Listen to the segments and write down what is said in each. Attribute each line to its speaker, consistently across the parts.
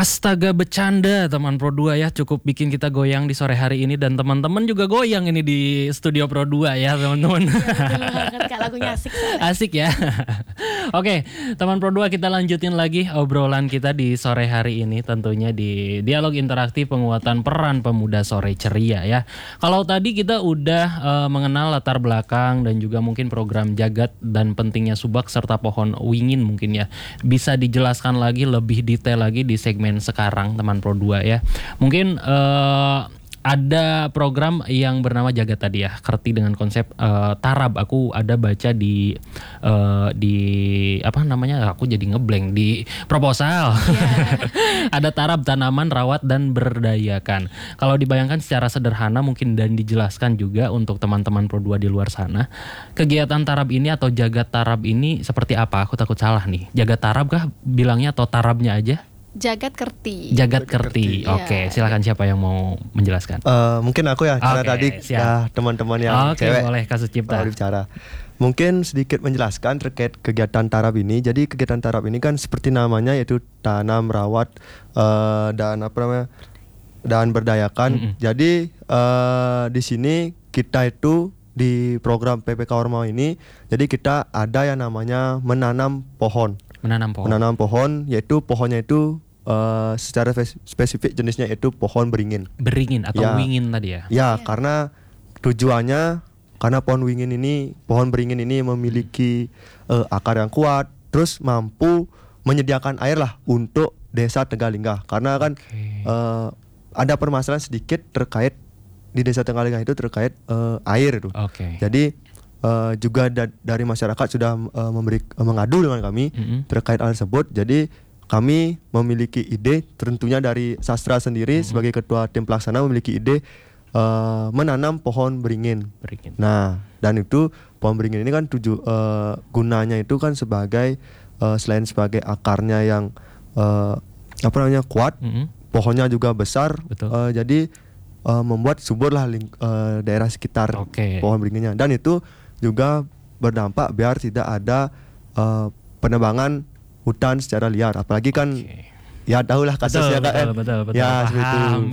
Speaker 1: Astaga, bercanda teman Pro 2 ya, cukup bikin kita goyang di sore hari ini. Dan teman-teman juga goyang ini di studio Pro 2 ya teman-teman.
Speaker 2: Kak, lagunya asik soalnya.
Speaker 1: Asik ya. Oke, teman Pro 2, kita lanjutin lagi obrolan kita di sore hari ini. Tentunya di dialog interaktif penguatan peran pemuda sore ceria ya. Kalau tadi kita udah mengenal latar belakang dan juga mungkin program Jagat dan pentingnya Subak serta pohon wingin mungkin ya. Bisa dijelaskan lagi lebih detail lagi di segmen sekarang teman Pro 2 ya. Mungkin ada program yang bernama Jagat tadi ya, Kerti dengan konsep tarab. Aku ada baca di apa namanya? Aku jadi ngeblank di proposal. Yeah. Ada tarab, tanaman, rawat dan berdayakan. Kalau dibayangkan secara sederhana mungkin dan dijelaskan juga untuk teman-teman Pro 2 di luar sana, kegiatan tarab ini atau Jagat tarab ini seperti apa? Aku takut salah nih. Jagat tarab kah bilangnya atau tarabnya aja?
Speaker 2: Jagat Kerti.
Speaker 1: Jagat Kerti. Oke, silakan siapa yang mau menjelaskan?
Speaker 3: Mungkin aku ya, karena tadi ya teman-teman yang cewek
Speaker 1: boleh Kak Sucipta
Speaker 3: bicara. Mungkin sedikit menjelaskan terkait kegiatan tarab ini. Jadi kegiatan tarab ini kan seperti namanya yaitu tanam, rawat dan apa namanya? Dan berdayakan. Jadi di sini kita itu di program PPK Ormawa ini, jadi kita ada yang namanya menanam pohon. Menanam pohon, yaitu pohonnya itu secara spesifik jenisnya itu pohon beringin.
Speaker 1: Beringin atau wingin tadi ya?
Speaker 3: Ya, karena tujuannya karena pohon beringin ini memiliki akar yang kuat, terus mampu menyediakan air lah untuk desa Tegalingga. Karena kan ada permasalahan sedikit terkait di desa Tegalingga itu terkait air itu. Jadi juga dari masyarakat sudah mengadu dengan kami terkait hal tersebut. Jadi kami memiliki ide, tentunya dari Sastra sendiri sebagai ketua tim pelaksana memiliki ide menanam pohon beringin. Nah, dan itu pohon beringin ini kan gunanya itu kan sebagai selain sebagai akarnya yang kuat, pohonnya juga besar. Jadi membuat subur lah daerah sekitar pohon beringinnya, dan itu juga berdampak biar tidak ada penebangan hutan secara liar, apalagi kan ya tahulah kasusnya kan.
Speaker 1: Betul.
Speaker 3: Ya,
Speaker 1: paham.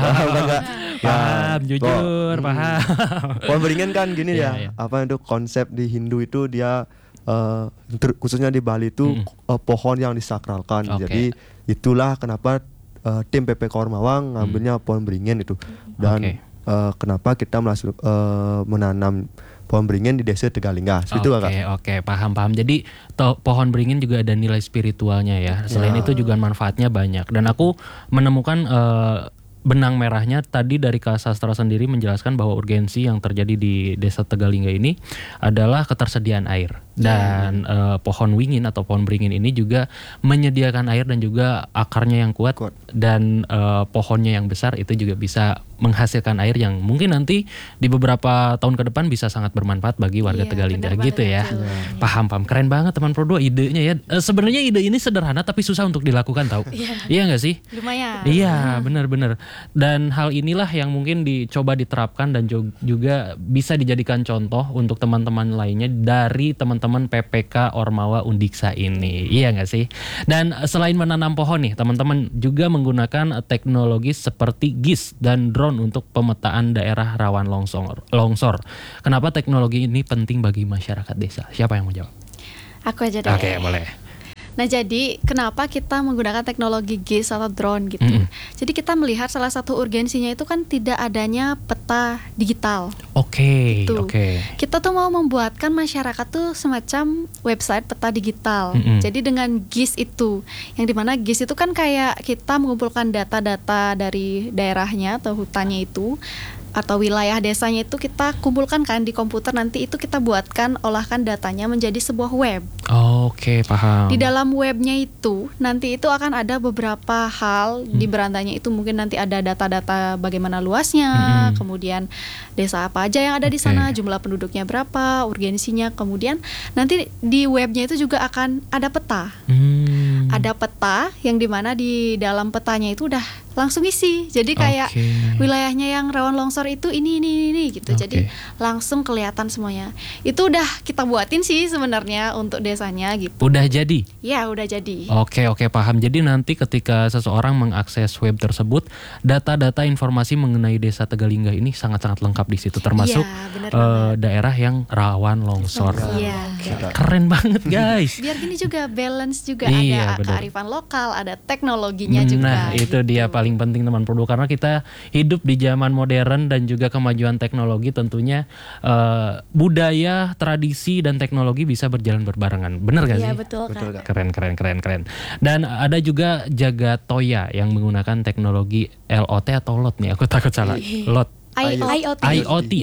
Speaker 1: Paham, jujur, paham.
Speaker 3: Pohon beringin kan gini ya. Apa itu konsep di Hindu itu dia khususnya di Bali itu pohon yang disakralkan. Jadi itulah kenapa tim PPK Ormawa ngambilnya pohon beringin itu. Dan kenapa kita menanam pohon beringin di desa Tegalingga.
Speaker 1: Oke, paham. Jadi pohon beringin juga ada nilai spiritualnya ya. Selain itu juga manfaatnya banyak. Dan aku menemukan benang merahnya tadi dari Kak Sastra sendiri menjelaskan bahwa urgensi yang terjadi di desa Tegalingga ini adalah ketersediaan air. Dan pohon wingin atau pohon beringin ini juga menyediakan air dan juga akarnya yang kuat. Dan pohonnya yang besar itu juga bisa menghasilkan air yang mungkin nanti di beberapa tahun ke depan bisa sangat bermanfaat bagi warga Tegalingga gitu ya. Paham. Keren banget teman Pro 2 idenya ya. Sebenarnya ide ini sederhana tapi susah untuk dilakukan tahu. Iya nggak sih?
Speaker 2: Lumayan.
Speaker 1: Iya, benar. Dan hal inilah yang mungkin dicoba diterapkan dan juga bisa dijadikan contoh untuk teman-teman lainnya dari teman-teman PPK Ormawa Undiksa ini. Iya nggak sih? Dan selain menanam pohon nih, teman-teman juga menggunakan teknologi seperti GIS dan drone untuk pemetaan daerah rawan longsor. Kenapa teknologi ini penting bagi masyarakat desa? Siapa yang mau jawab?
Speaker 2: Aku aja deh.
Speaker 1: Oke, boleh.
Speaker 2: Nah, jadi kenapa kita menggunakan teknologi GIS atau drone gitu? Jadi kita melihat salah satu urgensinya itu kan tidak adanya peta digital. Gitu. Kita tuh mau membuatkan masyarakat tuh semacam website peta digital. Jadi dengan GIS itu, yang dimana GIS itu kan kayak kita mengumpulkan data-data dari daerahnya atau hutannya itu, atau wilayah desanya itu kita kumpulkan kan di komputer, nanti itu kita buatkan, olahkan datanya menjadi sebuah web.
Speaker 1: Paham.
Speaker 2: Di dalam webnya itu nanti itu akan ada beberapa hal di berandanya itu, mungkin nanti ada data-data bagaimana luasnya, kemudian desa apa aja yang ada di sana, jumlah penduduknya berapa, urgensinya, kemudian nanti di webnya itu juga akan ada peta. Ada peta yang dimana di dalam petanya itu udah langsung isi. Jadi kayak wilayahnya yang rawan longsor itu ini gitu. Jadi langsung kelihatan semuanya. Itu udah kita buatin sih sebenarnya untuk desanya gitu.
Speaker 1: Udah jadi?
Speaker 2: Ya, udah jadi.
Speaker 1: Oke, paham. Jadi nanti ketika seseorang mengakses web tersebut, data-data informasi mengenai Desa Tegalingga ini sangat-sangat lengkap di situ, termasuk daerah yang rawan longsor. Keren banget, guys.
Speaker 2: Biar gini juga balance juga, ada kearifan lokal, ada teknologinya juga.
Speaker 1: Nah, itu dia paling penting teman Prodo, karena kita hidup di zaman modern dan juga kemajuan teknologi, tentunya budaya, tradisi dan teknologi bisa berjalan berbarengan. Bener gak sih?
Speaker 4: Iya, betul Kak.
Speaker 1: Keren. Dan ada juga Jagat Toya yang menggunakan teknologi LOT atau LOT nih, aku takut salah. LOT. IoT.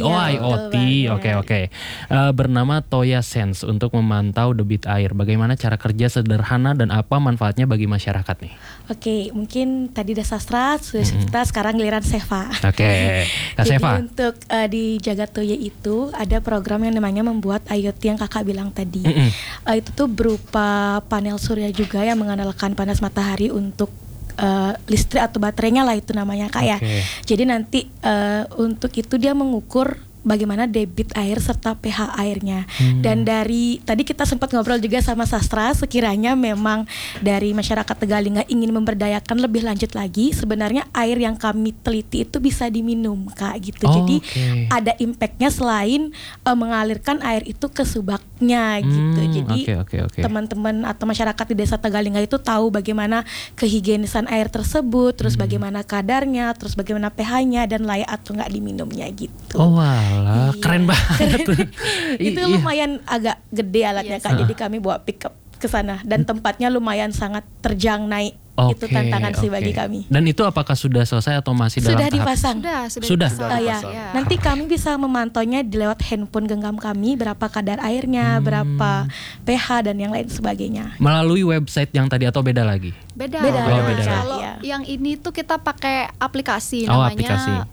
Speaker 1: Oke. Bernama Toya Sense untuk memantau debit air. Bagaimana cara kerja sederhana dan apa manfaatnya bagi masyarakat nih?
Speaker 4: Oke, mungkin tadi udah Sastra, sudah cerita, sekarang giliran Seva.
Speaker 1: Oke, Kak Seva.
Speaker 4: Jadi untuk di Jagat Toya itu ada program yang namanya membuat IoT yang Kakak bilang tadi. Itu tuh berupa panel surya juga yang mengandalkan panas matahari untuk listrik atau baterainya lah itu namanya Kak ya. Jadi nanti untuk itu dia mengukur bagaimana debit air serta pH airnya. Dan dari tadi kita sempat ngobrol juga sama Sastra, sekiranya memang dari masyarakat Tegalingga ingin memberdayakan lebih lanjut lagi, sebenarnya air yang kami teliti itu bisa diminum Kak gitu. Jadi ada impactnya selain mengalirkan air itu ke subaknya gitu. Jadi teman-teman atau masyarakat di Desa Tegalingga itu tahu bagaimana kehigienisan air tersebut, terus bagaimana kadarnya, terus bagaimana pH-nya dan layak atau enggak diminumnya gitu.
Speaker 1: Keren banget.
Speaker 4: Itu lumayan agak gede alatnya Kak. Jadi kami bawa pick up ke sana dan tempatnya lumayan sangat terjang naik. Itu tantangan sih bagi kami.
Speaker 1: Dan itu apakah sudah selesai atau masih dalam tahap?
Speaker 4: Dipasang.
Speaker 2: Sudah.
Speaker 4: Nanti kami bisa memantaunya di lewat handphone genggam kami, berapa kadar airnya, berapa pH dan yang lain sebagainya.
Speaker 1: Melalui website yang tadi atau beda lagi?
Speaker 2: Beda.
Speaker 4: Kalau
Speaker 2: yang ini tuh kita pakai aplikasi namanya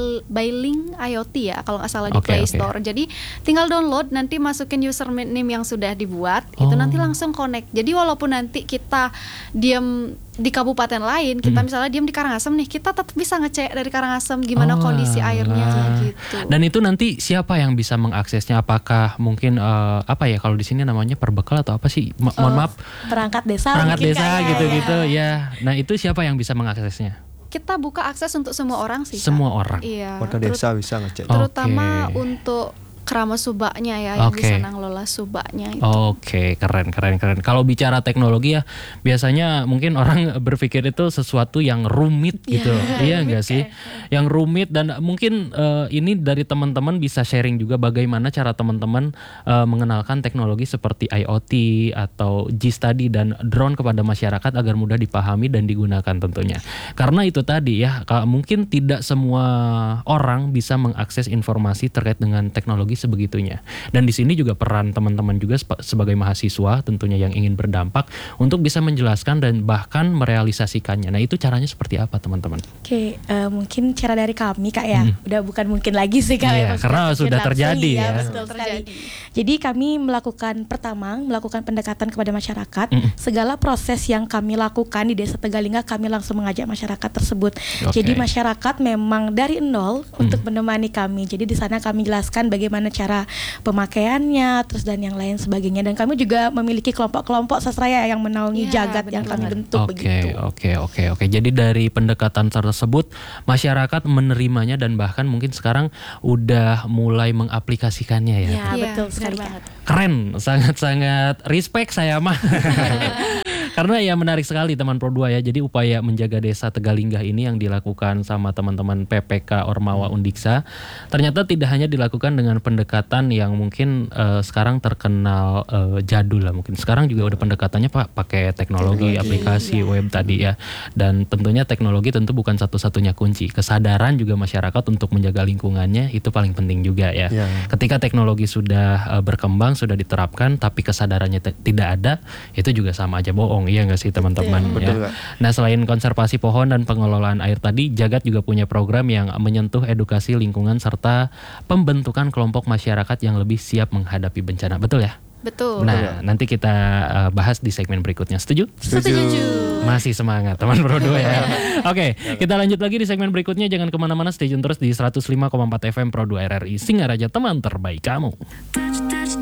Speaker 2: Bailink IoT ya, kalau nggak salah di Play Store. Jadi tinggal download, nanti masukin username yang sudah dibuat, itu nanti langsung connect. Jadi walaupun nanti kita diam di kabupaten lain, kita misalnya diam di Karangasem nih, kita tetap bisa ngecek dari Karangasem gimana kondisi airnya gitu.
Speaker 1: Dan itu nanti siapa yang bisa mengaksesnya? Apakah mungkin kalau di sini namanya perbekal atau apa sih? Mohon maaf.
Speaker 4: Perangkat desa
Speaker 1: gitu-gitu ya. Nah, itu siapa yang bisa mengaksesnya?
Speaker 2: Kita buka akses untuk semua orang sih.
Speaker 1: Semua orang.
Speaker 2: Iya.
Speaker 3: Warga desa bisa ngecek.
Speaker 2: Terutama untuk kerama subaknya ya, yang bisa ngelola subaknya itu.
Speaker 1: Keren. Kalau bicara teknologi ya, biasanya mungkin orang berpikir itu sesuatu yang rumit gitu. Iya enggak sih? Yang rumit, dan mungkin ini dari teman-teman bisa sharing juga bagaimana cara teman-teman mengenalkan teknologi seperti IoT atau GIS tadi dan drone kepada masyarakat agar mudah dipahami dan digunakan tentunya. Karena itu tadi ya, mungkin tidak semua orang bisa mengakses informasi terkait dengan teknologi sebegitunya. Dan di sini juga peran teman-teman juga sebagai mahasiswa tentunya yang ingin berdampak untuk bisa menjelaskan dan bahkan merealisasikannya. Nah, itu caranya seperti apa teman-teman?
Speaker 4: Mungkin cara dari kami Kak ya. Udah bukan mungkin lagi sih Kak.
Speaker 1: Karena sudah terjadi ya.
Speaker 4: Betul sekali. Jadi kami melakukan pendekatan kepada masyarakat. Segala proses yang kami lakukan di Desa Tegalingga kami langsung mengajak masyarakat tersebut. Jadi masyarakat memang dari nol untuk menemani kami. Jadi di sana kami jelaskan bagaimana cara pemakaiannya, terus dan yang lain sebagainya. Dan kami juga memiliki kelompok-kelompok sastraya yang menaungi jagat yang kami bentuk begitu.
Speaker 1: Oke. Jadi dari pendekatan tersebut masyarakat menerimanya dan bahkan mungkin sekarang udah mulai mengaplikasikannya ya.
Speaker 4: Iya, betul sekali.
Speaker 1: Keren, sangat-sangat respect saya mah. Karena ya menarik sekali teman Pro 2 ya. Jadi upaya menjaga Desa Tegalingga ini yang dilakukan sama teman-teman PPK Ormawa Undiksa ternyata tidak hanya dilakukan dengan pendekatan yang mungkin sekarang terkenal jadul lah. Mungkin sekarang juga udah pendekatannya pakai teknologi, aplikasi web tadi ya. Dan tentunya teknologi tentu bukan satu-satunya kunci. Kesadaran juga masyarakat untuk menjaga lingkungannya itu paling penting juga ya. Ketika teknologi sudah berkembang, sudah diterapkan tapi kesadarannya tidak ada, itu juga sama aja bohong. Iya nggak sih teman-teman ya. Nah, selain konservasi pohon dan pengelolaan air tadi, Jagat juga punya program yang menyentuh edukasi lingkungan serta pembentukan kelompok masyarakat yang lebih siap menghadapi bencana. Betul ya?
Speaker 2: Betul.
Speaker 1: Nah, nanti kita bahas di segmen berikutnya. Setuju?
Speaker 2: Setuju.
Speaker 1: Masih semangat teman Pro 2 ya. Oke, kita lanjut lagi di segmen berikutnya. Jangan kemana-mana, stay tune terus di 105,4 FM Pro 2 RRI Singaraja, teman terbaik kamu.